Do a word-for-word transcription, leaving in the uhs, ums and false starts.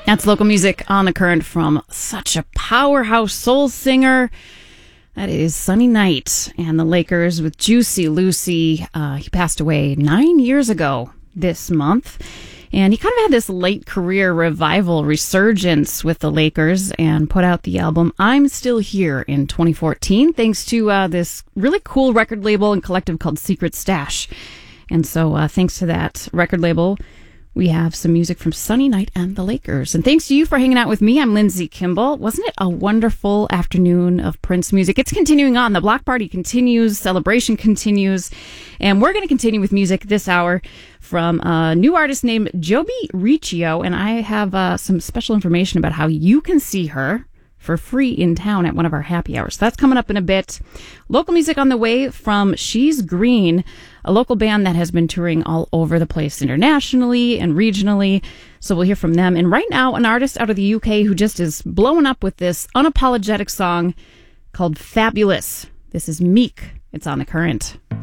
That's local music on the current from such a powerhouse soul singer. That is Sunny Knight and the Lakers with Juicy Lucy. Uh, he passed away nine years ago this month. And he kind of had this late career revival resurgence with the Lakers and put out the album I'm Still Here in twenty fourteen, thanks to uh, this really cool record label and collective called Secret Stash. And so uh, thanks to that record label, we have some music from Sunny Knight and the Lakers. And thanks to you for hanging out with me. I'm Lindsay Kimball. Wasn't it a wonderful afternoon of Prince music? It's continuing on. The block party continues. Celebration continues. And we're going to continue with music this hour from a new artist named Joby Riccio. And I have uh, some special information about how you can see her for free in town at one of our happy hours. So that's coming up in a bit. Local music on the way from She's Green, a local band that has been touring all over the place internationally and regionally. So we'll hear from them. And right now, an artist out of the U K who just is blowing up with this unapologetic song called Fabulous. This is Meek. It's on The Current.